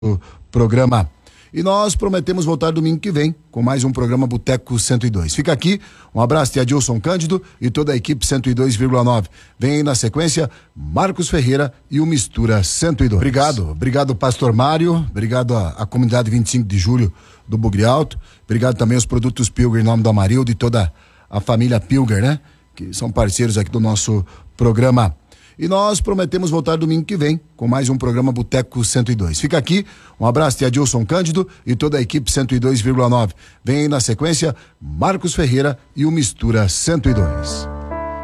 programa. E nós prometemos voltar domingo que vem com mais um programa Boteco 102. Fica aqui, um abraço de Adilson Cândido e toda a equipe 102,9. Vem aí na sequência Marcos Ferreira e o Mistura 102. Obrigado Pastor Mário, obrigado à comunidade 25 de julho do Bugre Alto, obrigado também aos produtos Pilger em nome do Amarildo e toda a família Pilger, né? Que são parceiros aqui do nosso programa. E nós prometemos voltar domingo que vem com mais um programa Boteco 102. Fica aqui, um abraço de Adilson Cândido e toda a equipe 102,9. Vem aí na sequência Marcos Ferreira e o Mistura 102.